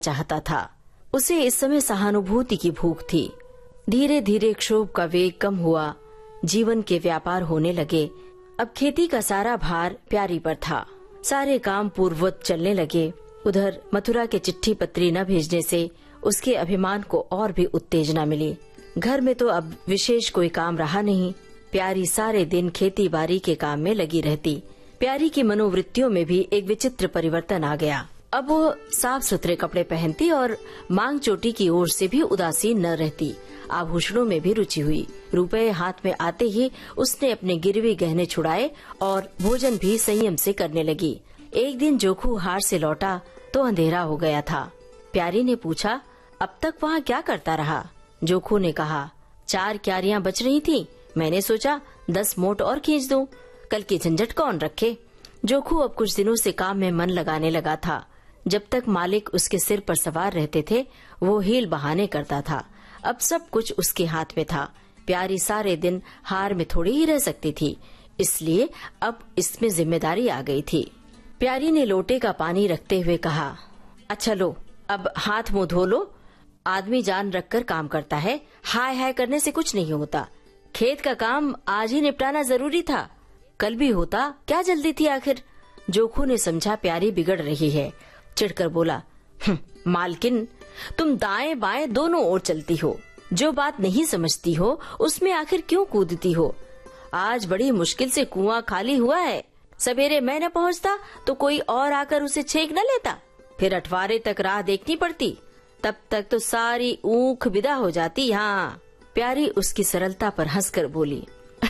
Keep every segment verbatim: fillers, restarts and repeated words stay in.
चाहता था। उसे इस समय सहानुभूति की भूख थी। धीरे धीरे क्षोभ का वेग कम हुआ, जीवन के व्यापार होने लगे। अब खेती का सारा भार प्यारी पर था। सारे काम पूर्ववत चलने लगे। उधर मथुरा के चिट्ठी पत्री न भेजने से उसके अभिमान को और भी उत्तेजना मिली। घर में तो अब विशेष कोई काम रहा नहीं। प्यारी सारे दिन खेती बाड़ी के काम में लगी रहती। प्यारी की मनोवृत्तियों में भी एक विचित्र परिवर्तन आ गया। अब वो साफ सुथरे कपड़े पहनती और मांग चोटी की ओर से भी उदासीन न रहती। आभूषणों में भी रुचि हुई। रुपए हाथ में आते ही उसने अपने गिरवी गहने छुड़ाए और भोजन भी संयम से करने लगी। एक दिन जोखू हार से लौटा तो अंधेरा हो गया था। प्यारी ने पूछा, अब तक वहाँ क्या करता रहा? जोखू ने कहा, चार क्यारियां बच रही थी, मैंने सोचा दस मोट और खींच दूं, कल की झंझट कौन रखे। जोखू अब कुछ दिनों से काम में मन लगाने लगा था। जब तक मालिक उसके सिर पर सवार रहते थे वो हील बहाने करता था। अब सब कुछ उसके हाथ में था। प्यारी सारे दिन हार में थोड़ी ही रह सकती थी, इसलिए अब इसमें जिम्मेदारी आ गई थी। प्यारी ने लोटे का पानी रखते हुए कहा, अच्छा लो, अब हाथ मुंह धो लो। आदमी जान रखकर काम करता है, हाय हाय करने से कुछ नहीं होता। खेत का काम आज ही निपटाना जरूरी था, कल भी होता, क्या जल्दी थी आखिर। जोखू ने समझा प्यारी बिगड़ रही है। चिढ़कर बोला, मालकिन, तुम दाएं बाएं दोनों ओर चलती हो, जो बात नहीं समझती हो उसमें आखिर क्यों कूदती हो। आज बड़ी मुश्किल से कुआं खाली हुआ है, सवेरे मैं न पहुंचता तो कोई और आकर उसे छेक न लेता, फिर अठवारे तक राह देखनी पड़ती, तब तक तो सारी ऊख विदा हो जाती। हाँ। प्यारी उसकी सरलता पर हंसकर बोली,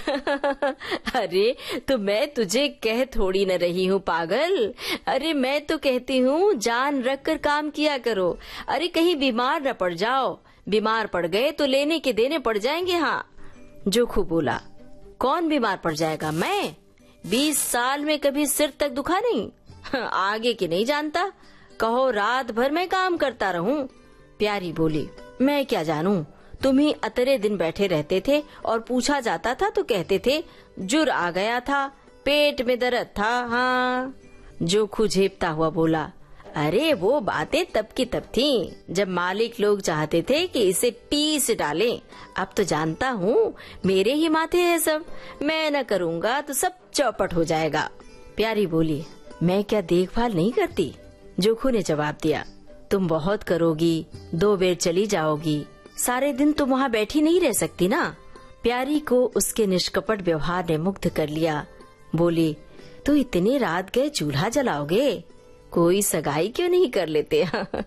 अरे तो मैं तुझे कह थोड़ी न रही हूँ पागल। अरे मैं तो कहती हूँ जान रख कर काम किया करो। अरे कहीं बीमार न पड़ जाओ, बीमार पड़ गए तो लेने के देने पड़ जाएंगे। हाँ। जोखू बोला, कौन बीमार पड़ जाएगा? मैं बीस साल में कभी सिर तक दुखा नहीं। आगे की नहीं जानता, कहो रात भर मैं काम करता रहूं। प्यारी बोली, मैं क्या जानूं, तुम ही अतरे दिन बैठे रहते थे और पूछा जाता था तो कहते थे जुर आ गया था, पेट में दर्द था। हाँ। जोखू झेपता हुआ बोला, अरे वो बातें तब की तब थी, जब मालिक लोग चाहते थे कि इसे पीस डालें। अब तो जानता हूँ मेरे ही माथे है सब, मैं न करूँगा तो सब चौपट हो जाएगा। प्यारी बोली, मैं क्या देखभाल नहीं करती? जोखू ने जवाब दिया, तुम बहुत करोगी, दो बेर चली जाओगी, सारे दिन तुम वहाँ बैठी नहीं रह सकती ना। प्यारी को उसके निष्कपट व्यवहार ने मुग्ध कर लिया। बोली, तो इतने रात गए चूल्हा जलाओगे, कोई सगाई क्यों नहीं कर लेते?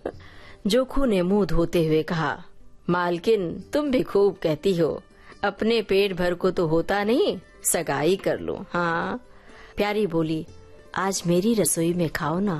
जोखू ने मुंह धोते हुए कहा, मालकिन तुम भी खूब कहती हो, अपने पेट भर को तो होता नहीं, सगाई कर लो। हाँ। प्यारी बोली, आज मेरी रसोई में खाओ ना,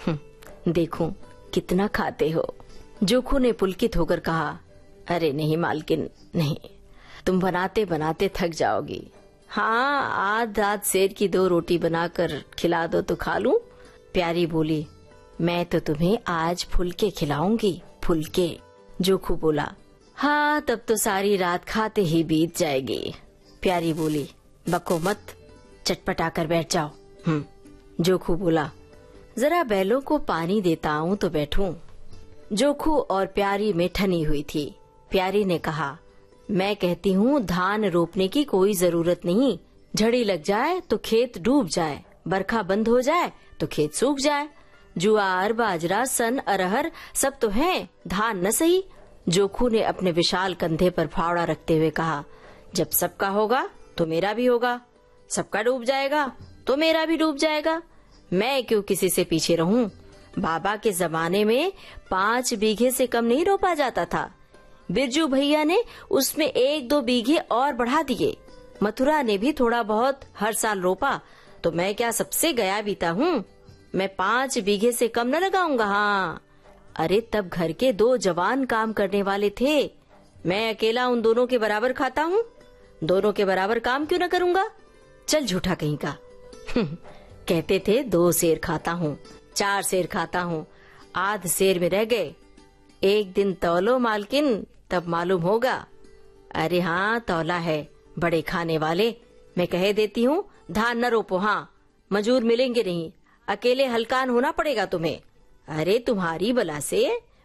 देखूं कितना खाते हो। जोखू ने पुलकित होकर कहा, अरे नहीं मालकिन नहीं, तुम बनाते बनाते थक जाओगी। हाँ, आध आध सेर की दो रोटी बनाकर खिला दो तो खा लूं। प्यारी बोली, मैं तो तुम्हें आज फुलके खिलाऊंगी, फुलके। जोखू बोला, हाँ तब तो सारी रात खाते ही बीत जाएगी। प्यारी बोली, बको मत, चटपटा कर बैठ जाओ। हम्म। जोखू बोला, जरा बैलों को पानी देता हूँ तो बैठूं। जोखू और प्यारी में ठनी हुई थी। प्यारी ने कहा, मैं कहती हूँ धान रोपने की कोई जरूरत नहीं, झड़ी लग जाए तो खेत डूब जाए, बरखा बंद हो जाए तो खेत सूख जाए। जुआर, बाजरा, सन, अरहर सब तो है, धान न सही। जोखू ने अपने विशाल कंधे पर फावड़ा रखते हुए कहा, जब सबका होगा तो मेरा भी होगा, सबका डूब जाएगा तो मेरा भी डूब जाएगा। मैं क्यों किसी से पीछे रहूं? बाबा के जमाने में पाँच बीघे से कम नहीं रोपा जाता था। बिरजू भैया ने उसमें एक दो बीघे और बढ़ा दिए। मथुरा ने भी थोड़ा बहुत हर साल रोपा, तो मैं क्या सबसे गया बीता हूँ? मैं पाँच बीघे से कम न लगाऊंगा। हाँ। अरे तब घर के दो जवान काम करने वाले थे, मैं अकेला उन दोनों के बराबर खाता हूँ? दोनों के बराबर काम क्यों न करूँगा? चल झूठा कहीं का। कहते थे दो सेर खाता हूँ, चार सेर खाता हूँ, आध सेर में रह गए। एक दिन तौलो मालकिन, तब मालूम होगा। अरे हाँ तौला है, बड़े खाने वाले। मैं कह देती हूँ धान न रोपो। हाँ, मजूर मिलेंगे नहीं, अकेले हलकान होना पड़ेगा तुम्हें। अरे तुम्हारी बला से